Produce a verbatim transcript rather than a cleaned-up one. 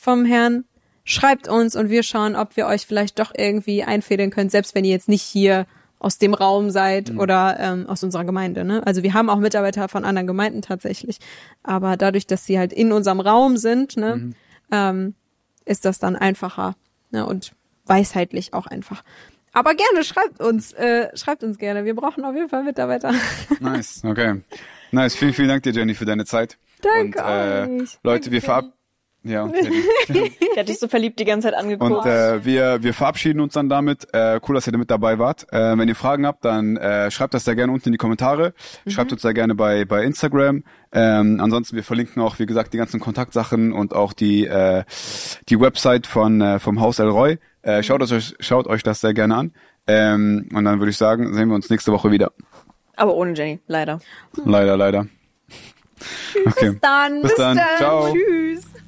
vom Herrn, schreibt uns und wir schauen, ob wir euch vielleicht doch irgendwie einfädeln können, selbst wenn ihr jetzt nicht hier aus dem Raum seid mhm. oder ähm, aus unserer Gemeinde. Ne? Also wir haben auch Mitarbeiter von anderen Gemeinden tatsächlich, aber dadurch, dass sie halt in unserem Raum sind, ne, mhm. ähm, ist das dann einfacher, ne, und weisheitlich auch einfach. Aber gerne, schreibt uns, äh, schreibt uns gerne. Wir brauchen auf jeden Fall Mitarbeiter. Nice, okay. Nice, vielen, vielen Dank dir, Jenny, für deine Zeit. Danke und, äh, euch. Leute, Danke. wir verab... Ja, und Der hat dich so verliebt die ganze Zeit angeguckt. Und äh, wir wir verabschieden uns dann damit. Äh, cool, dass ihr mit dabei wart. Äh, wenn ihr Fragen habt, dann äh, schreibt das sehr gerne unten in die Kommentare. Mhm. Schreibt uns sehr gerne bei bei Instagram. Ähm, ansonsten, wir verlinken auch, wie gesagt, die ganzen Kontaktsachen und auch die äh, die Website von äh, vom Haus El Roy. Äh, schaut euch schaut euch das sehr gerne an. Ähm, und dann würde ich sagen, sehen wir uns nächste Woche wieder. Aber ohne Jenny, leider. Leider, leider. Okay. Bis dann. Bis, Bis dann. dann. Ciao. Tschüss.